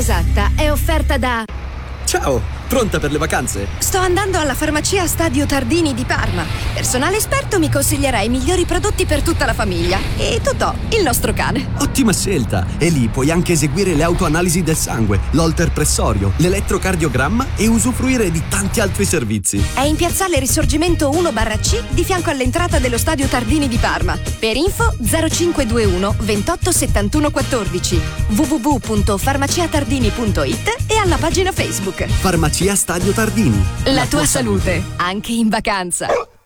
esatta è offerta da... Ciao, pronta per le vacanze? Sto andando alla farmacia Stadio Tardini di Parma. Personale esperto mi consiglierà i migliori prodotti per tutta la famiglia. E Totò, il nostro cane. Ottima scelta! E lì puoi anche eseguire le autoanalisi del sangue, l'holter pressorio, l'elettrocardiogramma e usufruire di tanti altri servizi. È in piazzale Risorgimento 1/C di fianco all'entrata dello Stadio Tardini di Parma. Per info 0521 28 71 14 www.farmaciatardini.it e alla pagina Facebook. Farmacia Stadio Tardini. La tua salute, anche in vacanza.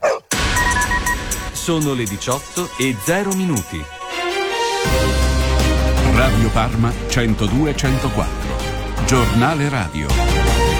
Sono le 18:00. Radio Parma 102-104. Giornale radio.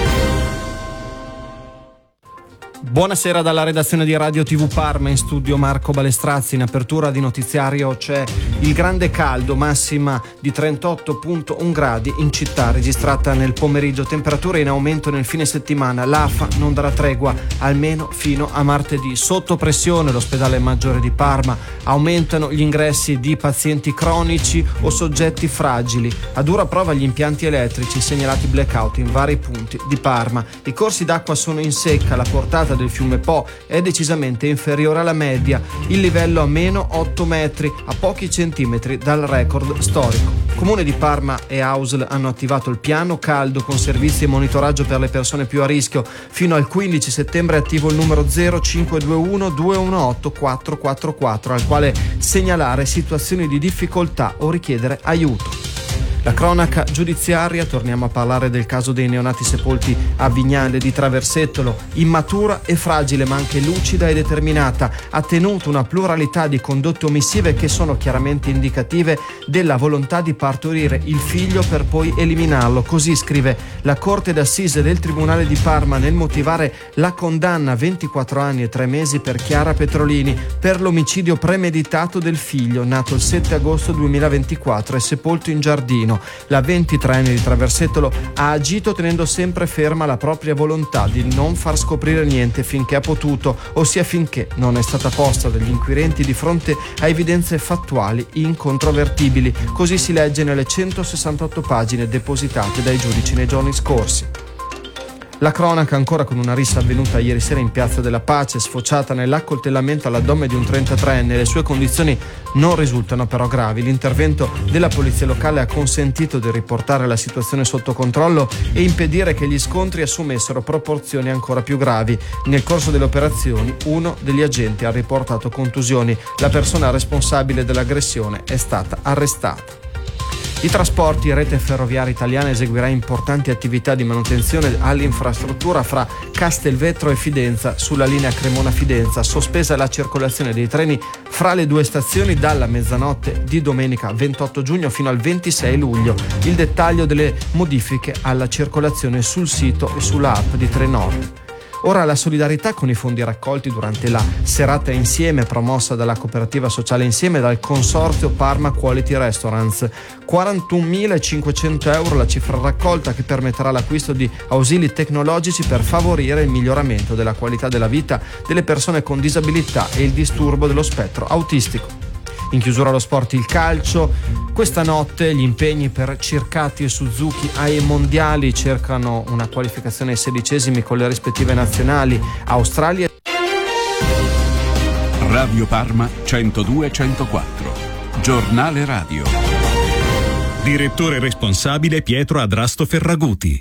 Buonasera dalla redazione di Radio TV Parma, in studio Marco Balestrazzi. In apertura di notiziario c'è il grande caldo, massima di 38,1 gradi in città registrata nel pomeriggio, temperature in aumento nel fine settimana. L'AFA non darà tregua almeno fino a martedì. Sotto pressione l'ospedale maggiore di Parma, aumentano gli ingressi di pazienti cronici o soggetti fragili. A dura prova gli impianti elettrici, segnalati blackout in vari punti di Parma. I corsi d'acqua sono in secca, la portata del fiume Po è decisamente inferiore alla media, il livello a meno 8 metri, a pochi centimetri dal record storico. Comune di Parma e AUSL hanno attivato il piano caldo con servizi e monitoraggio per le persone più a rischio. Fino al 15 settembre è attivo il numero 0521 218 444 al quale segnalare situazioni di difficoltà o richiedere aiuto. La cronaca giudiziaria, torniamo a parlare del caso dei neonati sepolti a Vignale di Traversettolo. Immatura e fragile ma anche lucida e determinata, ha tenuto una pluralità di condotte omissive che sono chiaramente indicative della volontà di partorire il figlio per poi eliminarlo. Così scrive la Corte d'Assise del Tribunale di Parma nel motivare la condanna a 24 anni e 3 mesi per Chiara Petrolini per l'omicidio premeditato del figlio, nato il 7 agosto 2024 e sepolto in giardino. La 23enne di Traversettolo ha agito tenendo sempre ferma la propria volontà di non far scoprire niente finché ha potuto, ossia finché non è stata posta dagli inquirenti di fronte a evidenze fattuali incontrovertibili. Così si legge nelle 168 pagine depositate dai giudici nei giorni scorsi. La cronaca ancora con una rissa avvenuta ieri sera in Piazza della Pace, sfociata nell'accoltellamento all'addome di un 33enne. Le sue condizioni non risultano però gravi. L'intervento della polizia locale ha consentito di riportare la situazione sotto controllo e impedire che gli scontri assumessero proporzioni ancora più gravi. Nel corso delle operazioni uno degli agenti ha riportato contusioni. La persona responsabile dell'aggressione è stata arrestata. I trasporti, Rete Ferroviaria Italiana eseguirà importanti attività di manutenzione all'infrastruttura fra Castelvetro e Fidenza sulla linea Cremona-Fidenza, sospesa la circolazione dei treni fra le due stazioni dalla mezzanotte di domenica 28 giugno fino al 26 luglio. Il dettaglio delle modifiche alla circolazione sul sito e sulla app di Trenord. Ora la solidarietà con i fondi raccolti durante la serata insieme promossa dalla cooperativa sociale Insieme e dal consorzio Parma Quality Restaurants. 41.500 euro la cifra raccolta, che permetterà l'acquisto di ausili tecnologici per favorire il miglioramento della qualità della vita delle persone con disabilità e il disturbo dello spettro autistico. In chiusura allo sport il calcio. Questa notte gli impegni per Circati e Suzuki ai mondiali cercano una qualificazione ai 16esimi con le rispettive nazionali. Australia. Radio Parma 102-104. Giornale radio. Direttore responsabile Pietro Adrasto Ferraguti.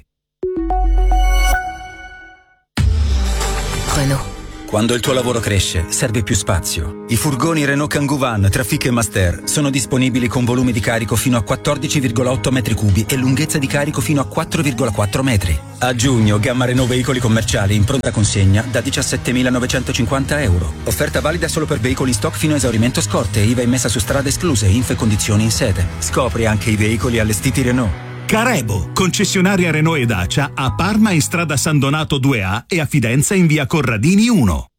Renault. Quando il tuo lavoro cresce, serve più spazio. I furgoni Renault Kangoo Van, Trafic e Master sono disponibili con volumi di carico fino a 14,8 metri cubi e lunghezza di carico fino a 4,4 metri. A giugno, gamma Renault veicoli commerciali in pronta consegna da 17.950 euro. Offerta valida solo per veicoli in stock fino a esaurimento scorte, IVA immessa su strade escluse, info e condizioni in sede. Scopri anche i veicoli allestiti Renault. Carebo, concessionaria Renault e Dacia a Parma in strada San Donato 2A e a Fidenza in via Corradini 1.